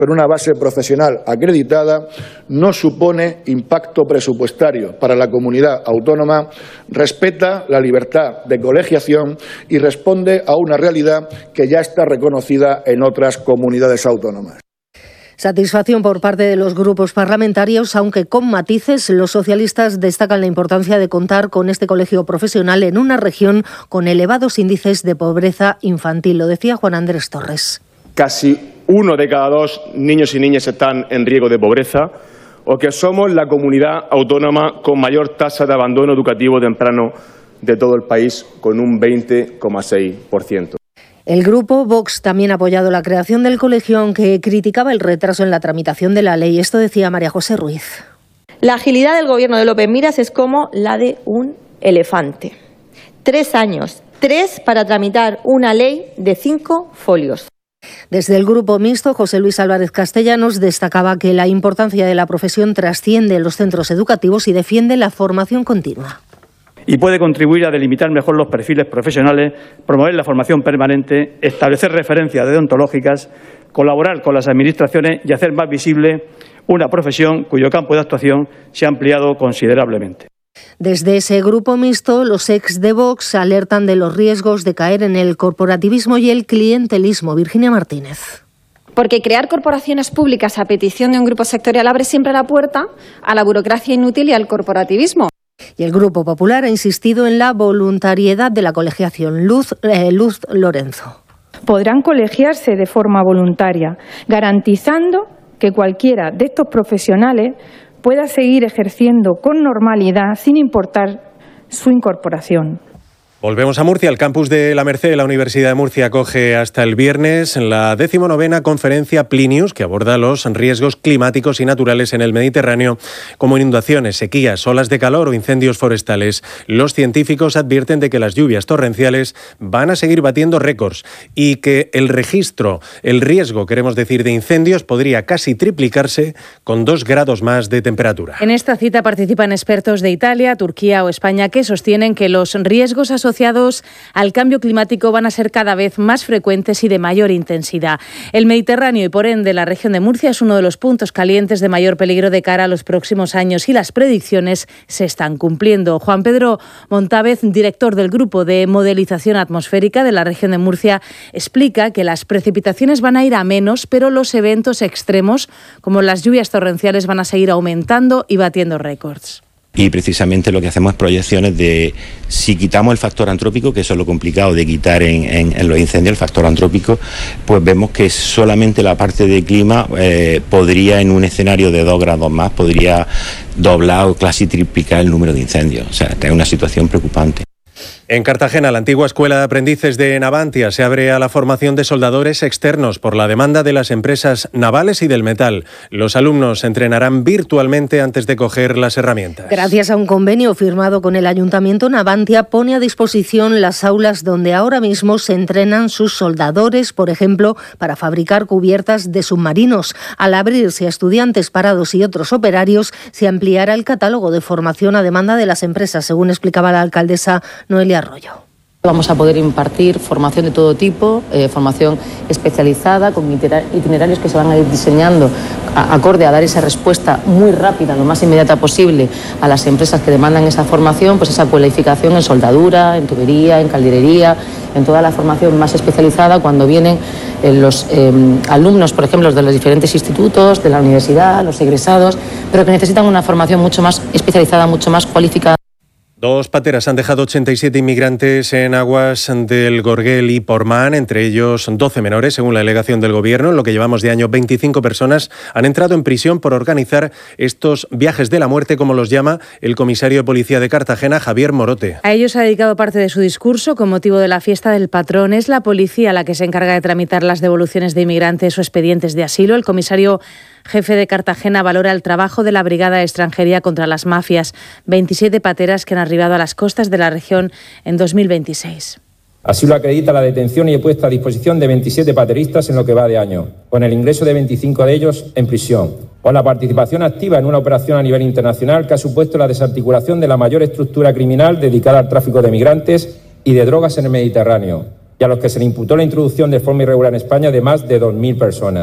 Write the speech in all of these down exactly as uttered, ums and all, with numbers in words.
con una base profesional acreditada, no supone impacto presupuestario para la comunidad autónoma, respeta la libertad de colegiación y responde a una realidad que ya está reconocida en otras comunidades autónomas. Satisfacción por parte de los grupos parlamentarios, aunque con matices. Los socialistas destacan la importancia de contar con este colegio profesional en una región con elevados índices de pobreza infantil. Lo decía Juan Andrés Torres. Casi uno de cada dos niños y niñas están en riesgo de pobreza, o que somos la comunidad autónoma con mayor tasa de abandono educativo temprano de todo el país, con un veinte coma seis por ciento. El grupo Vox también ha apoyado la creación del colegio, aunque criticaba el retraso en la tramitación de la ley. Esto decía María José Ruiz. La agilidad del gobierno de López Miras es como la de un elefante. Tres años, tres para tramitar una ley de cinco folios. Desde el grupo mixto, José Luis Álvarez Castellanos destacaba que la importancia de la profesión trasciende los centros educativos y defiende la formación continua. Y puede contribuir a delimitar mejor los perfiles profesionales, promover la formación permanente, establecer referencias deontológicas, colaborar con las administraciones y hacer más visible una profesión cuyo campo de actuación se ha ampliado considerablemente. Desde ese grupo mixto, los ex de Vox alertan de los riesgos de caer en el corporativismo y el clientelismo. Virginia Martínez. Porque crear corporaciones públicas a petición de un grupo sectorial abre siempre la puerta a la burocracia inútil y al corporativismo. Y el Grupo Popular ha insistido en la voluntariedad de la colegiación. Luz, eh, Luz Lorenzo. Podrán colegiarse de forma voluntaria, garantizando que cualquiera de estos profesionales pueda seguir ejerciendo con normalidad sin importar su incorporación. Volvemos a Murcia. El campus de La Merced de la Universidad de Murcia acoge hasta el viernes la decimonovena conferencia Plinius, que aborda los riesgos climáticos y naturales en el Mediterráneo, como inundaciones, sequías, olas de calor o incendios forestales. Los científicos advierten de que las lluvias torrenciales van a seguir batiendo récords y que el registro, el riesgo, queremos decir, de incendios podría casi triplicarse con dos grados más de temperatura. En esta cita participan expertos de Italia, Turquía o España que sostienen que los riesgos asociados asociados al cambio climático van a ser cada vez más frecuentes y de mayor intensidad. El Mediterráneo y por ende la región de Murcia es uno de los puntos calientes de mayor peligro de cara a los próximos años y las predicciones se están cumpliendo. Juan Pedro Montávez, director del Grupo de Modelización Atmosférica de la región de Murcia, explica que las precipitaciones van a ir a menos, pero los eventos extremos, como las lluvias torrenciales, van a seguir aumentando y batiendo récords. Y precisamente lo que hacemos es proyecciones de si quitamos el factor antrópico, que eso es lo complicado de quitar en, en, en los incendios, el factor antrópico, pues vemos que solamente la parte de clima eh, podría, en un escenario de dos grados más, podría doblar o casi triplicar el número de incendios. O sea, es una situación preocupante. En Cartagena, la antigua Escuela de Aprendices de Navantia se abre a la formación de soldadores externos por la demanda de las empresas navales y del metal. Los alumnos se entrenarán virtualmente antes de coger las herramientas. Gracias a un convenio firmado con el Ayuntamiento, Navantia pone a disposición las aulas donde ahora mismo se entrenan sus soldadores, por ejemplo, para fabricar cubiertas de submarinos. Al abrirse a estudiantes parados y otros operarios, se ampliará el catálogo de formación a demanda de las empresas, según explicaba la alcaldesa Noelia Arroyo. Vamos a poder impartir formación de todo tipo, eh, formación especializada, con itinerarios que se van a ir diseñando a, acorde a dar esa respuesta muy rápida, lo más inmediata posible, a las empresas que demandan esa formación, pues esa cualificación en soldadura, en tubería, en calderería, en toda la formación más especializada cuando vienen eh, los eh, alumnos, por ejemplo, de los diferentes institutos, de la universidad, los egresados, pero que necesitan una formación mucho más especializada, mucho más cualificada. Dos pateras han dejado ochenta y siete inmigrantes en aguas del Gorguel y Portmán, entre ellos doce menores, según la delegación del Gobierno. En lo que llevamos de año, veinticinco personas han entrado en prisión por organizar estos viajes de la muerte, como los llama el comisario de Policía de Cartagena, Javier Morote. A ellos ha dedicado parte de su discurso con motivo de la fiesta del patrón. Es la policía la que se encarga de tramitar las devoluciones de inmigrantes o expedientes de asilo. El comisario jefe de Cartagena valora el trabajo de la Brigada de Extranjería contra las mafias, veintisiete pateras que han arribado a las costas de la región en dos mil veintiséis. Así lo acredita la detención y puesta a disposición de veintisiete pateristas en lo que va de año, con el ingreso de veinticinco de ellos en prisión, o la participación activa en una operación a nivel internacional que ha supuesto la desarticulación de la mayor estructura criminal dedicada al tráfico de migrantes y de drogas en el Mediterráneo, y a los que se le imputó la introducción de forma irregular en España de más de dos mil personas.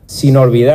sin olvidar